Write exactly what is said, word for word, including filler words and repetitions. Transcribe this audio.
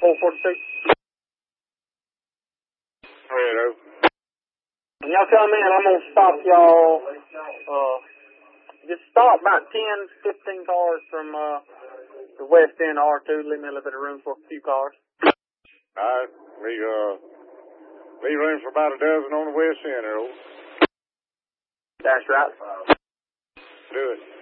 four forty-two. Hello. When y'all come in, I'm going to stop y'all. Uh, just stop about ten, fifteen cars from uh, the west end of R two. Leave me a little bit of room for a few cars. All right. We, uh, leave room for about a dozen on the west end, Earl. That's right. Do it.